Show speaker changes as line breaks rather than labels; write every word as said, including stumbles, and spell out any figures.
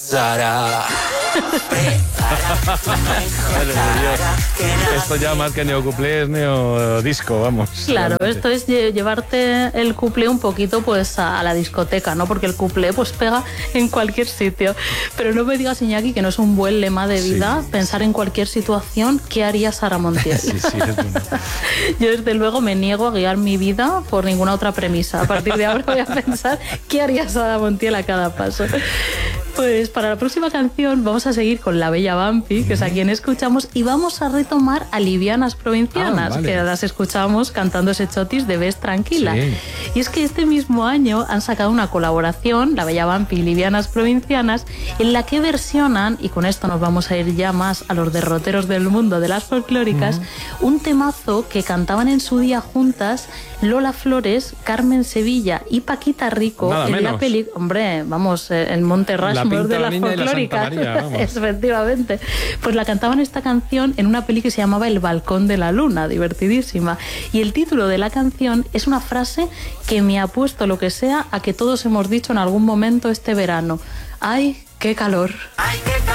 pasará.
Esto ya más que neocuplé es neodisco, vamos.
Claro,
realmente.
esto es lle- llevarte el cuplé un poquito pues a, a la discoteca, ¿no? Porque el cuplé pues pega en cualquier sitio. Pero no me digas, Iñaki, que no es un buen lema de vida
Sí.
pensar en cualquier situación qué haría Sara Montiel.
Sí, sí, es bueno.
Yo desde luego me niego a guiar mi vida por ninguna otra premisa. A partir de ahora voy a pensar qué haría Sara Montiel a cada paso. Pues para la próxima canción vamos a seguir con La Bella Vampi, que es a quien escuchamos, y vamos a retomar a Livianas Provincianas,
Ah, vale.
que las escuchamos cantando ese chotis de Ves Tranquila.
Sí.
Y es que este mismo año han sacado una colaboración, La Bella Vampi y Livianas Provincianas, en la que versionan, y con esto nos vamos a ir ya más a los derroteros del mundo de las folclóricas, uh-huh. un temazo que cantaban en su día juntas Lola Flores, Carmen Sevilla y Paquita Rico
Nada
en
menos.
la peli, hombre, vamos, el Monte Rushmore
Pinta
de
la
las
Niña y la Santa
folclóricas.
María, vamos.
Efectivamente. Pues la cantaban esta canción en una peli que se llamaba El Balcón de la Luna, divertidísima. Y el título de la canción es una frase que me ha puesto lo que sea a que todos hemos dicho en algún momento este verano. ¡Ay, qué calor!
Ay, qué